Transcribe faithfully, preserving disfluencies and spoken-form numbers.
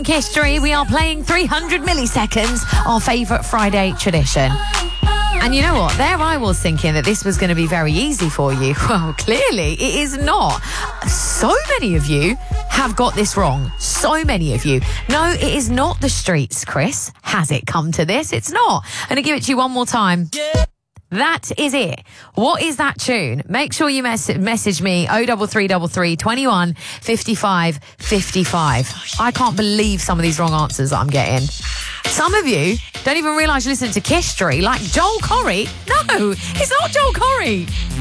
History, we are playing three hundred milliseconds, our favourite Friday tradition. And you know what? There I was thinking that this was going to be very easy for you. Well, clearly it is not. So many of you have got this wrong. So many of you. No, it is not the streets, Chris. Has it come to this? It's not. I'm going to give it to you one more time. Yeah. That is it. What is that tune? Make sure you mess- message me oh double three double three twenty-one fifty-five fifty-five. I can't believe some of these wrong answers that I'm getting. Some of you don't even realise you listen to History, like Joel Corry. No, it's not Joel Corry.